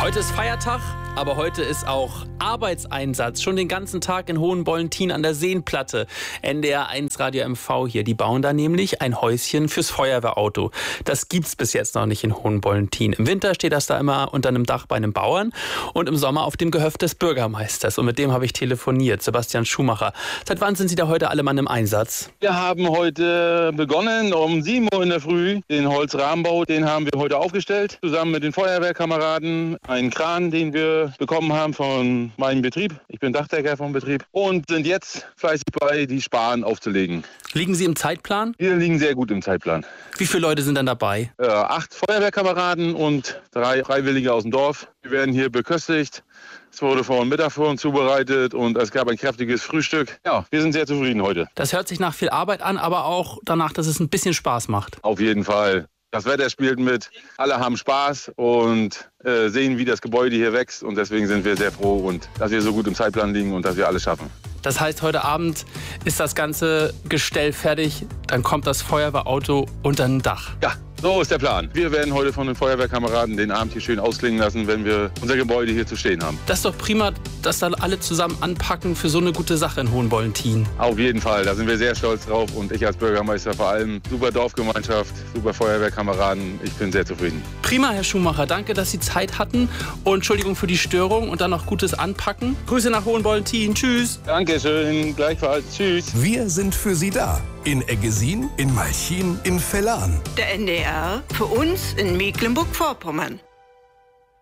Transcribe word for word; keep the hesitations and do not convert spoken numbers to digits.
Heute ist Feiertag, aber heute ist auch Arbeitseinsatz. Schon den ganzen Tag in Hohenbollentin an der Seenplatte. N D R eins Radio M V hier. Die bauen da nämlich ein Häuschen fürs Feuerwehrauto. Das gibt's bis jetzt noch nicht in Hohenbollentin. Im Winter steht das da immer unter einem Dach bei einem Bauern und im Sommer auf dem Gehöft des Bürgermeisters. Und mit dem habe ich telefoniert, Sebastian Schumacher. Seit wann sind Sie da heute alle Mann im Einsatz? Wir haben heute begonnen um sieben Uhr in der Früh. Den Holzrahmenbau, den haben wir heute aufgestellt. Zusammen mit den Feuerwehrkameraden. Einen Kran, den wir bekommen haben von meinem Betrieb. Ich bin Dachdecker vom Betrieb. Und sind jetzt fleißig bei, die Sparren aufzulegen. Liegen Sie im Zeitplan? Wir liegen sehr gut im Zeitplan. Wie viele Leute sind dann dabei? Äh, acht Feuerwehrkameraden und drei Freiwillige aus dem Dorf. Wir werden hier beköstigt. Es wurde vor Mittag für uns zubereitet und es gab ein kräftiges Frühstück. Ja, wir sind sehr zufrieden heute. Das hört sich nach viel Arbeit an, aber auch danach, dass es ein bisschen Spaß macht. Auf jeden Fall. Das Wetter spielt mit, alle haben Spaß und äh, sehen, wie das Gebäude hier wächst. Und deswegen sind wir sehr froh, und dass wir so gut im Zeitplan liegen und dass wir alles schaffen. Das heißt, heute Abend ist das ganze Gestell fertig, dann kommt das Feuerwehrauto unter ein Dach. Ja, so ist der Plan. Wir werden heute von den Feuerwehrkameraden den Abend hier schön ausklingen lassen, wenn wir unser Gebäude hier zu stehen haben. Das ist doch prima, dass dann alle zusammen anpacken für so eine gute Sache in Hohenbollentin. Auf jeden Fall, da sind wir sehr stolz drauf, und ich als Bürgermeister vor allem. Super Dorfgemeinschaft, super Feuerwehrkameraden. Ich bin sehr zufrieden. Prima, Herr Schumacher. Danke, dass Sie Zeit hatten, und Entschuldigung für die Störung und dann noch gutes Anpacken. Grüße nach Hohenbollentin. Tschüss. Dankeschön, gleichfalls. Tschüss. Wir sind für Sie da. In Eggesin, in Malchin, in Vellan. Der N D R für uns in Mecklenburg-Vorpommern.